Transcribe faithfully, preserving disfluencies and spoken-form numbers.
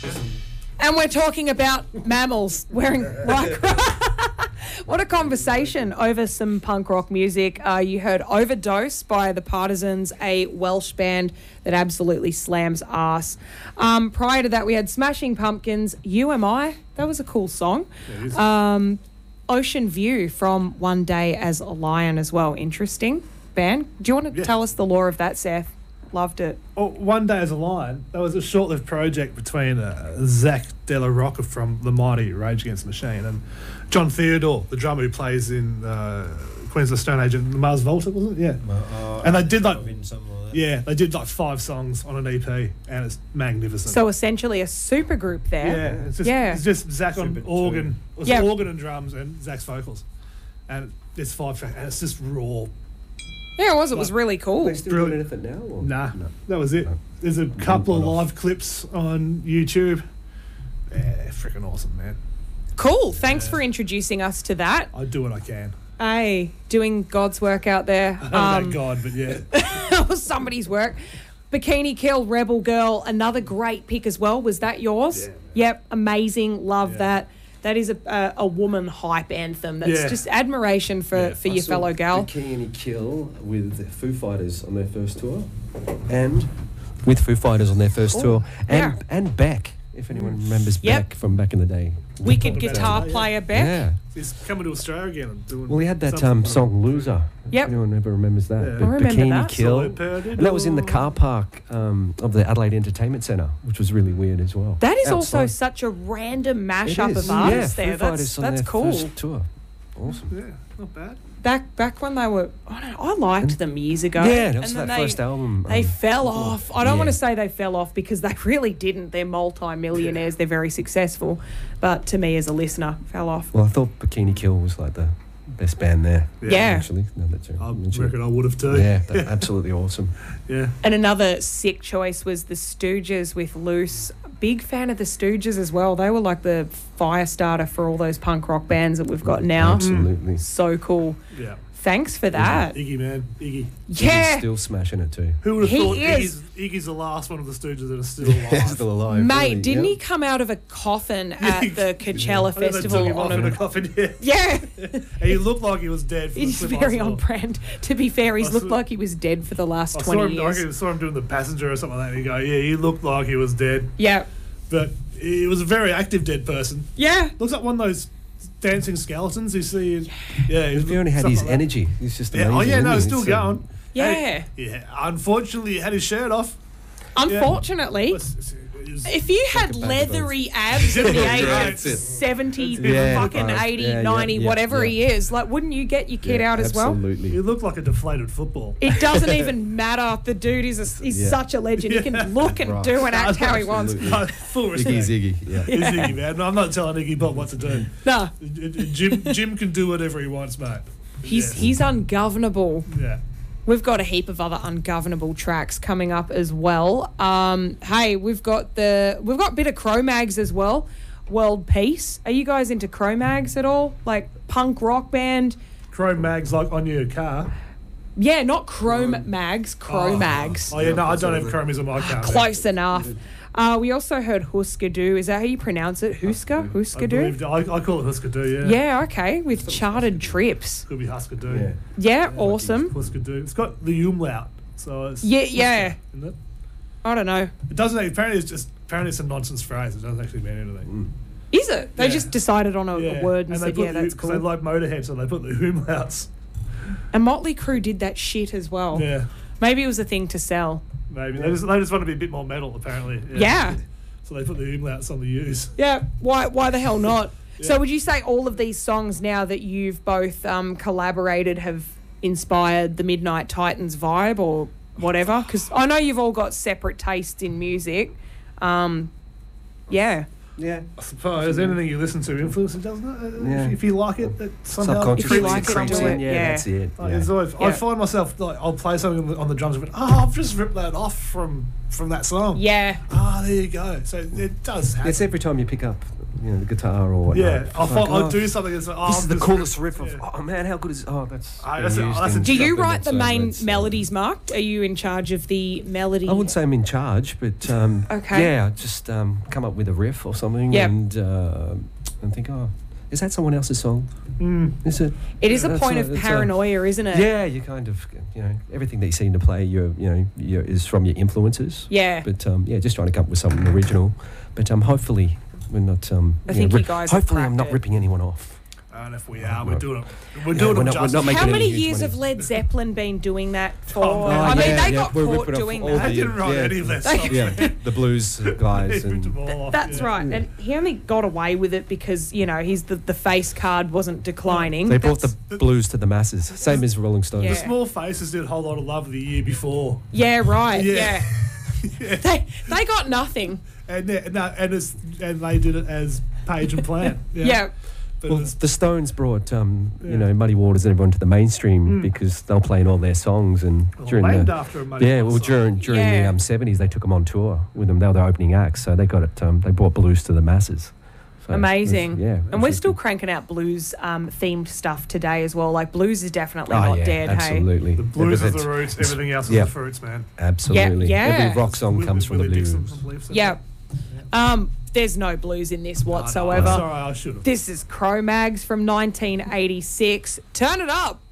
And we're talking about mammals wearing lycra. What a conversation over some punk rock music. Uh, you heard Overdose by The Partisans, a Welsh band that absolutely slams ass. Um, prior to that, we had Smashing Pumpkins, You Am I. That was a cool song. Um, Ocean View from One Day as a Lion as well. Interesting band. Do you want to Yeah. tell us the lore of that, Seth? Loved it. Oh, One Day as a Lion, that was a short-lived project between uh, Zach De La Rocca from the mighty Rage Against the Machine and John Theodore, the drummer who plays in uh, Queens of the Stone Age and Mars Volta, wasn't it? Yeah. Uh, and they did like, something like that. yeah, they did like five songs on an E P, and it's magnificent. So essentially a super group there. yeah, it's just, Yeah. it's just Zach on Super organ, it's Yeah. organ and drums, and Zach's vocals, and it's five tracks, and it's just raw. Yeah, it was. It was really cool. They still doing anything now? Or? Nah, No. that was it. No. There's a couple of one-off. live clips on YouTube. Yeah, freaking awesome, man. Cool. Thanks Yeah. for introducing us to that. I do what I can. Hey, doing God's work out there. I don't know Um, God, but yeah. somebody's work. Bikini Kill, Rebel Girl, another great pick as well. Was that yours? Yeah. Yep, amazing. Love Yeah. that. That is a, a, a woman hype anthem. That's Yeah. just admiration for, Yeah. for I your saw fellow gal. Bikini Kill with Foo Fighters on their first tour, and with Foo Fighters on their first Ooh, tour, and yeah. and Beck, if anyone remembers Yep. Beck from back in the day. Wicked Talking about guitar that, yeah. player Beck. Yeah. He's coming to Australia again and doing. Well, he had that something um, for- song "Loser." Yep. If anyone ever remembers that? Yeah. But I remember Bikini that. Kill. So perdido. And that was in the car park um, of the Adelaide Entertainment Centre, which was really weird as well. That is also Outside. such a random It mashup is. of artists yeah, there. Foo That's, Fighters on that's their cool. first tour. Awesome. Yeah, not bad. Back back when they were, I, don't know, I liked them years ago. Yeah, that was and then that they, first album. They um, fell off. I don't yeah. want to say they fell off because they really didn't. They're multi-millionaires. They're very successful. But to me as a listener, fell off. Well, I thought Bikini Kill was like the best band there. Yeah. Actually, no, that's I mention it. reckon I would have too. Yeah, they're absolutely awesome. Yeah. And another sick choice was the Stooges with Loose. Big fan of the Stooges as well. They were like the fire starter for all those punk rock bands that we've got now. Absolutely. So cool. Yeah. Thanks for that. Iggy, man. Iggy. Yeah. He's still smashing it too. Who would have He thought is. Iggy's, Iggy's the last one of the Stooges that are still alive? He's still alive. Mate, really, didn't yeah. he come out of a coffin at the Coachella I think they Festival? took him off on in a, a coffin, yeah. yeah. And he looked like he was dead. For the He's clip I very saw. on brand. To be fair, he's I looked saw- like he was dead for the last I saw twenty him, I years. reckon I saw him doing the passenger or something like that. And you go, yeah, he looked like he was dead. Yeah. But he was a very active dead person. Yeah. Looks like one of those dancing skeletons you see. In, yeah, If he only had stuff his like that. energy, he's just Yeah, amazing. oh yeah, no, isn't he's he? still It's, going. um, Yeah. Hey, yeah. Unfortunately, he had his shirt off. Unfortunately, It was- it was- if you had Like a bag of leathery abs at the Yeah, age of that's it. seventy, Yeah, fucking right. eighty, Yeah, yeah, ninety, yeah, whatever yeah. he is, like, wouldn't you get your kid yeah, out as well? Absolutely. he looked like a deflated football. It doesn't even matter. The dude is a, he's Yeah. such a legend. He can look and Right. do and act how he wants. Absolutely. No, full respect. Iggy Ziggy. Yeah. He's Iggy, man. No, I'm not telling Iggy Pop what to do. Nah, Jim Jim can do whatever he wants, mate. he's Yeah. he's ungovernable. Yeah. We've got a heap of other ungovernable tracks coming up as well. Um, hey, we've got the we've got a bit of Cro-Mags as well. World Peace. Are you guys into Cro-Mags at all? Like punk rock band? Chrome mags like on your car. Yeah, not Chrome Mags, Cro-Mags. Oh yeah, no, I don't have chromies on my car. man. Close enough. Uh, we also heard Husker Du. Is that how you pronounce it? Husker? I, Husker Du? believe, I, I call it Husker Du, yeah. Yeah, okay. With chartered trips. Could be Husker Du. Yeah. Yeah, awesome. Husker Du. It's got the umlaut, so it's Yeah, Husker, yeah. isn't it? I don't know. It doesn't. Apparently, it's just apparently it's a nonsense phrase. It doesn't actually mean anything. Is it? They Yeah. just decided on a, Yeah. a word and, they said, put yeah, the, that's 'cause cool. They like Motorhead, so they put the umlauts. And Motley Crue did that shit as well. Yeah, Maybe it was a thing to sell. maybe they just they just want to be a bit more metal. Apparently. Yeah. So they put the umlauts on the U's. Yeah, why why the hell not? So Yeah. would you say all of these songs now that you've both um, collaborated have inspired the Midnight Titans vibe or whatever? Because I know you've all got separate tastes in music. Um, yeah. Yeah. I suppose anything you listen to influences, doesn't it? Yeah. If, if you like it, it somehow Subconsciously If you like it, creeps do in. it. Yeah, Yeah. that's it. Like, Yeah. it's always, Yeah. I find myself like I'll play something on the, on the drums, but oh, I've just ripped that off from from that song. Yeah. Ah, there you go. So it does happen. It's every time you pick up you know, the guitar or whatnot. Yeah, I Like, thought I'd oh, do something that's like, oh, This is the this coolest riff- riff of. yeah. Oh man, how good is? Oh, that's. Ah, been that's a- used that's in a- Do you something write the that's, uh, main that's, uh, melodies, Mark? Are you in charge of the melody? I wouldn't say I'm in charge, but um, Okay. yeah, just um, come up with a riff or something, Yep. and uh, and think, oh, is that someone else's song? Mm. Is it? It is a That's point a- of that's a- paranoia, isn't it? Yeah, you kind of, you know, everything that you seem to play, you're, you know, you're, is from your influences. Yeah. But um, yeah, just trying to come up with something original. But um, hopefully, we're not. Um, I you think know, you rip- guys have Hopefully, I'm cracked not it. ripping anyone off. And if we are, we're Right. doing it. We're Yeah, doing we're it not- we're justice. not making How any many huge years money. have Led Zeppelin been doing that for? Oh, no. I mean, yeah, they yeah, got we're caught ripping off doing all that. I the- didn't write yeah. any of that They- stuff. Yeah, the blues guys Ripped and them all off, That's yeah. right. And he only got away with it because, you know, he's the, the face card wasn't declining. they brought That's- the blues to the masses. Same as Rolling Stones. Yeah. The Small Faces did a whole lot of love the year before. Yeah, right. Yeah. Yeah. Yeah. They they got nothing. And they- no, and it's, and they did it as Page and Plan. Yeah. But Well, it was, the Stones brought, um, Yeah. you know, Muddy Waters and everyone to the mainstream Mm. because they'll play in all their songs and well, during named the after a Muddy yeah, Waters well song. during during the Yeah. um, seventies they took them on tour with them. They were the opening acts, so they got it. Um, they brought blues to the masses. So it was- Amazing. yeah, And we're it's still good. cranking out blues um, themed stuff today as well. Like blues is definitely Oh, not yeah, dead, hey? absolutely. The blues is Because the it's- roots, everything else is yeah. the fruits, man. Absolutely. Yeah. Every rock song Willie- comes from Willie the Dixon blues. from Beliefs, Yeah. Um, there's no blues in this Oh, no, whatsoever. sorry, I should have. This is Cro-Mags from nineteen eighty-six. Turn it up.